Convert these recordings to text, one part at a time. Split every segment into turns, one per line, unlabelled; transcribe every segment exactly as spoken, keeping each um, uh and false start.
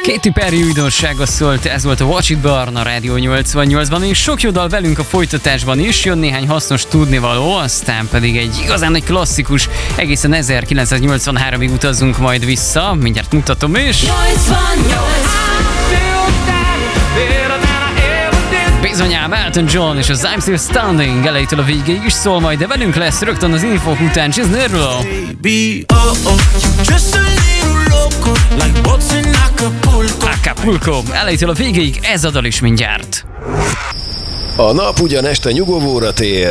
Katy Perry újdonsága szólt, ez volt a Watch It Barn a Rádió nyolcvannyolcban, és sok jó dal velünk a folytatásban is, jön néhány hasznos tudnivaló, aztán pedig egy igazán nagy klasszikus, egészen ezerkilencszáznyolcvanháromig utazzunk majd vissza, mindjárt mutatom is.
nyolcvannyolc
Bizonyám, Elton John és az I'm Still Standing elejétől a végéig is szól majd, de velünk lesz rögtön az infók után Cheese Nerlo. Acapulco, elejétől a végéig ez a dal is mindjárt.
A nap ugyan este nyugovóra tér,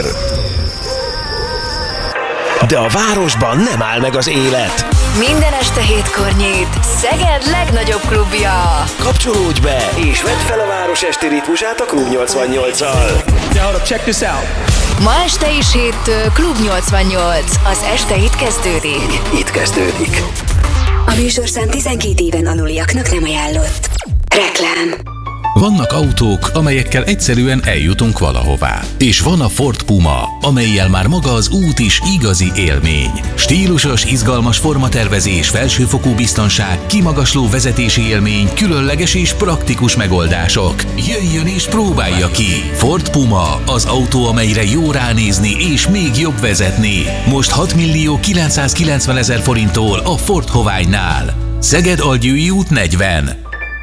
de a városban nem áll meg az élet.
Minden este hétkor nyit Szeged legnagyobb klubja.
Kapcsolódj be, és vedd fel a város esti ritmusát a Klub nyolcvannyolccal.
Check this out.
Ma este is héttől Klub nyolcvannyolc. Az este itt kezdődik.
Itt kezdődik.
A műsorszám tizenkét éven aluliaknak nem ajánlott. Reklám.
Vannak autók, amelyekkel egyszerűen eljutunk valahová. És van a Ford Puma, amellyel már maga az út is igazi élmény. Stílusos, izgalmas formatervezés, felsőfokú biztonság, kimagasló vezetési élmény, különleges és praktikus megoldások. Jöjjön és próbálja ki! Ford Puma, az autó, amelyre jó ránézni és még jobb vezetni. Most hat millió kilencszázkilencvenezer forinttól a Ford Hoványnál. Szeged-Algyői út negyven.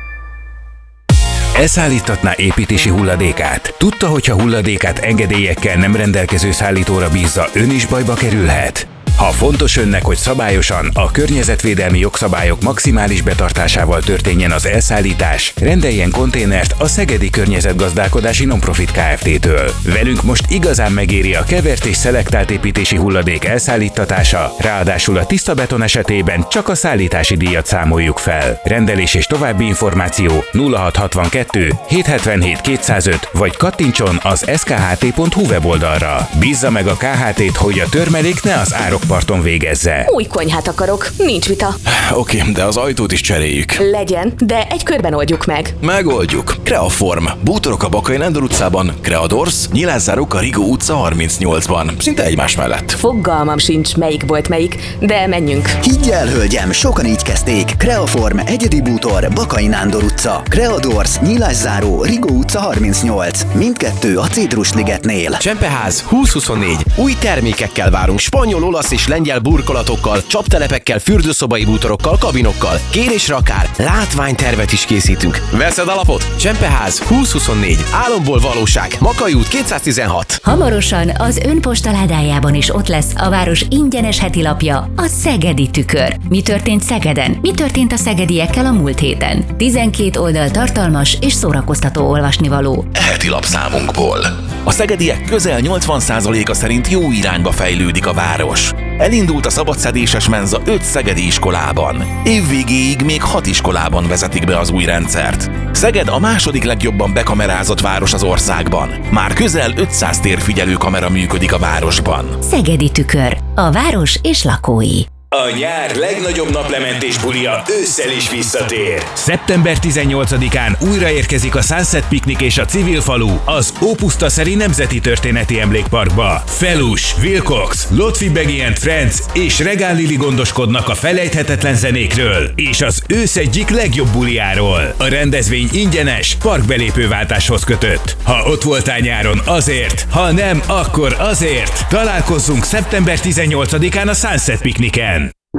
Elszállítatná építési hulladékát? Tudta, hogyha hulladékát engedélyekkel nem rendelkező szállítóra bízza, ön is bajba kerülhet? Ha fontos önnek, hogy szabályosan, a környezetvédelmi jogszabályok maximális betartásával történjen az elszállítás, rendeljen konténert a Szegedi Környezetgazdálkodási Nonprofit Kft-től. Velünk most igazán megéri a kevert és szelektált építési hulladék elszállítatása, ráadásul a tiszta beton esetében csak a szállítási díjat számoljuk fel. Rendelés és további információ nulla hat hatvankettő hétszázhetvenhét kétszázöt vagy kattintson az es ká há té pont hú weboldalra. Bízza meg a ká há té-t, hogy a törmelék ne az árokparton végezze.
Új konyhát akarok, nincs vita.
Oké, okay, de az ajtót is cseréljük.
Legyen, de egy körben oldjuk meg.
Megoldjuk. Kreaform. Bútorok a Bakai Nándor utcában, Kreadors, nyilászárók a Rigó utca harmincnyolcban. Szinte egymás mellett.
Fogalmam sincs, melyik volt melyik, de menjünk.
Higgy el, hölgyem, sokan így kezdték. Kreaform, egyedi bútor, Bakai Nándor utca, Kreadors, nyilászáró, Rigó utca harmincnyolc. Mindkettő a Citrusligetnél.
Csempeház húsz huszonnégy. Új termékekkel várunk, spanyol, olasz és lengyel burkolatokkal, csaptelepekkel, fürdőszobai bútorokkal, kabinokkal. Kérésre akár látványtervet is készítünk. Veszed alapot? Csempeház húsz huszonnégy. Álomból valóság. Makai út kétszáztizenhat.
Hamarosan az ön postaládájában is ott lesz a város ingyenes heti lapja, a Szegedi Tükör. Mi történt Szegeden? Mi történt a szegediekkel a múlt héten? tizenkét oldal tartalmas és szórakoztató olvasnivaló.
Heti lapszámunkból.
A szegediek közel nyolcvan százaléka szerint jó irányba fejlődik a város. Elindult a szabadszedéses menza öt szegedi iskolában. Évvégéig még hat iskolában vezetik be az új rendszert. Szeged a második legjobban bekamerázott város az országban. Már közel ötszáz térfigyelő kamera működik a városban.
Szegedi Tükör. A város és lakói.
A nyár legnagyobb naplementés bulia ősszel is visszatér.
szeptember tizennyolcadikán újraérkezik a Sunset Picnic és a Civil Falu az Ópusztaszeri Nemzeti Történeti Emlékparkba. Felus, Wilcox, Lotfi Begi and Friends és Regál Lili gondoskodnak a felejthetetlen zenékről és az ősz egyik legjobb buliáról. A rendezvény ingyenes, parkbelépőváltáshoz kötött. Ha ott voltál nyáron, azért, ha nem, akkor azért. Találkozzunk szeptember tizennyolcadikán a Sunset Picnicen.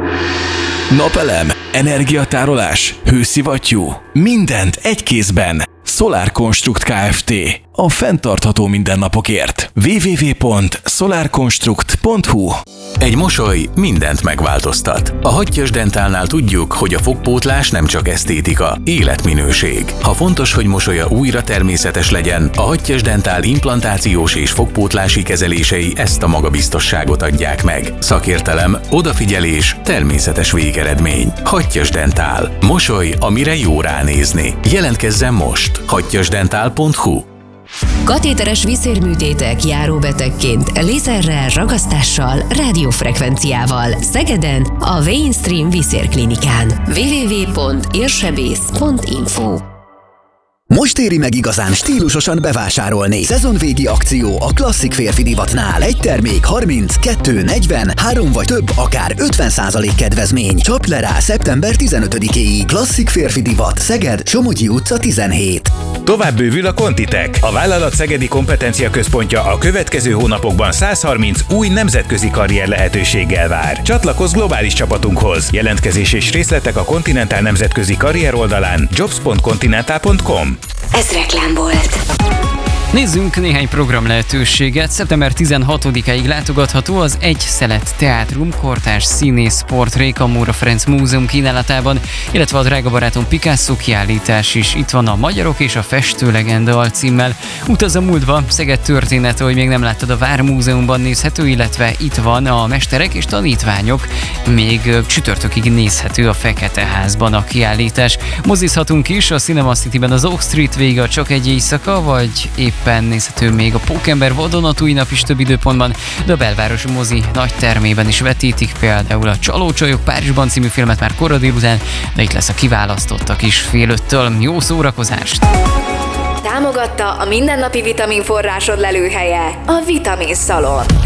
Napelem, energiatárolás, hőszivattyú, mindent egy kézben. Solar Construct Kft. A fenntartható mindennapokért. double-u double-u double-u pont solar construct pont hu.
Egy mosoly mindent megváltoztat. A Hattyas Dentálnál tudjuk, hogy a fogpótlás nem csak esztétika, életminőség. Ha fontos, hogy mosolya újra természetes legyen, a Hattyas Dentál implantációs és fogpótlási kezelései ezt a magabiztosságot adják meg. Szakértelem, odafigyelés, természetes végeredmény. Hattyas Dentál. Mosoly, amire jó ránézni. Jelentkezzen most. hattyasdentál pont hu.
Katéteres vízérműtétek járóbetegként, lézerrel, ragasztással, rádiófrekvenciával. Szegeden a Mainstream Vízérklinikán. double-u double-u double-u pont érsebész pont info.
Most éri meg igazán stílusosan bevásárolni. Szezonvégi akció a klasszik férfi divatnál. Egy termék harminc, kettő, negyven, három vagy több, akár ötven százalék kedvezmény. Csapd le rá szeptember tizenötödikéig. Klasszik férfi divat, Szeged, Somogyi utca tizenhét.
Tovább bővül a Contitek. A vállalat szegedi kompetencia központja a következő hónapokban száz harminc új nemzetközi karrier lehetőséggel vár. Csatlakozz globális csapatunkhoz. Jelentkezés és részletek a Continental nemzetközi karrier oldalán jobs pont continental pont com.
Ez reklám volt.
Nézzünk néhány program lehetőséget. szeptember tizenhatodikáig látogatható az Egy Szelet Teátrum kortárs színész sport Réka Móra Ferenc Múzeum kínálatában, illetve a Drága barátom Picasso kiállítás is. Itt van a Magyarok és a Festőlegenda alcímmel. Utaz a múltba, Szeged története, hogy még nem láttad, a Vármúzeumban nézhető, illetve itt van a Mesterek és tanítványok. Még csütörtökig nézhető a Fekete Házban a kiállítás. Mozizhatunk is a Cinema Cityben az Oak Street vége a Csak egy éjszaka, vagy épp nézhető még a Pókember vadonatúj nap is több időpontban, de a belvárosi mozi nagy termében is vetítik, például a Csalócsajok Párizsban című filmet már kora délután, de itt lesz a Kiválasztottak is fél öttől. Jó szórakozást!
Támogatta a mindennapi vitaminforrásod lelőhelye, a Vitamin Szalon.